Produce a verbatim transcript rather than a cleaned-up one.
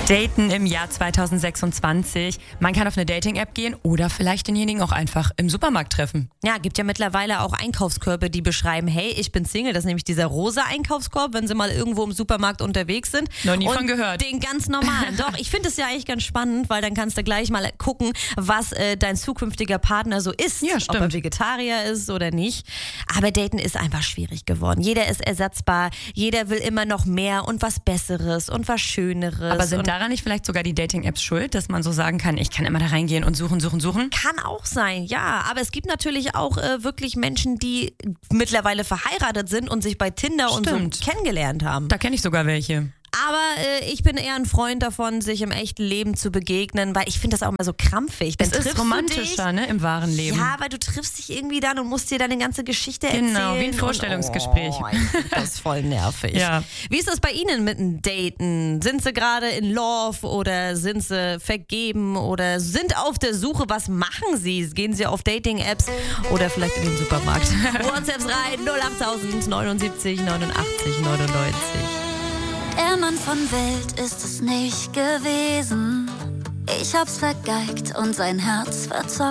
Daten im Jahr zweitausendsechsundzwanzig. Man kann auf eine Dating-App gehen oder vielleicht denjenigen auch einfach im Supermarkt treffen. Ja, gibt ja mittlerweile auch Einkaufskörbe, die beschreiben, hey, ich bin Single. Das ist nämlich dieser rosa Einkaufskorb, wenn sie mal irgendwo im Supermarkt unterwegs sind. Noch nie und von gehört. Den ganz normalen. Doch, ich finde es ja eigentlich ganz spannend, weil dann kannst du gleich mal gucken, was äh, dein zukünftiger Partner so ist. Ja, stimmt. Ob er Vegetarier ist oder nicht. Aber Daten ist einfach schwierig geworden. Jeder ist ersatzbar. Jeder will immer noch mehr und was Besseres und was Schöneres. Aber sind daran nicht vielleicht sogar die Dating-Apps schuld, dass man so sagen kann, ich kann immer da reingehen und suchen, suchen, suchen? Kann auch sein, ja. Aber es gibt natürlich auch äh, wirklich Menschen, die mittlerweile verheiratet sind und sich bei Tinder Stimmt. und so kennengelernt haben. Da kenne ich sogar welche. Aber äh, ich bin eher ein Freund davon, sich im echten Leben zu begegnen, weil ich finde das auch mal so krampfig. Dann Es ist triffst du romantischer, dich, ne, im wahren Leben. Ja, weil du triffst dich irgendwie dann und musst dir deine ganze Geschichte Genau, erzählen. wie ein Vorstellungsgespräch. Und, oh, ich find das ist voll nervig. Ja. Wie ist das bei Ihnen mit dem Daten? Sind Sie gerade in Love oder sind Sie vergeben oder sind auf der Suche? Was machen Sie? Gehen Sie auf Dating-Apps oder vielleicht in den Supermarkt? WhatsApps rein, null acht tausend neunundsiebzig neunundachtzig neunundneunzig. Der Mann von Welt ist es nicht gewesen. Ich hab's vergeigt und sein Herz verzockt.